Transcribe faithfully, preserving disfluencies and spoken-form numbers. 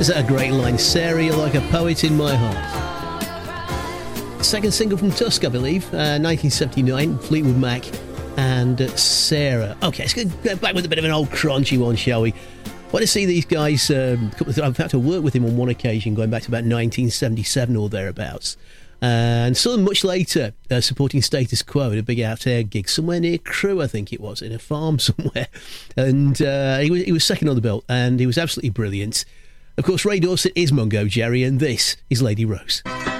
Is that a great line? Sarah, you're like a poet in my heart. Second single from Tusk, I believe, uh, nineteen seventy-nine, Fleetwood Mac and uh, Sarah. Okay, let's go back with a bit of an old crunchy one, shall we? Want to see these guys, um, a couple of th- I've had to work with him on one occasion, going back to about nineteen seventy-seven or thereabouts. Uh, and saw him much later, uh, supporting Status Quo at a big out-air gig, somewhere near Crewe, I think it was, in a farm somewhere. And uh, he, was, he was second on the bill, and he was absolutely brilliant. Of course, Ray Dorset is Mungo Jerry, and this is Lady Rose.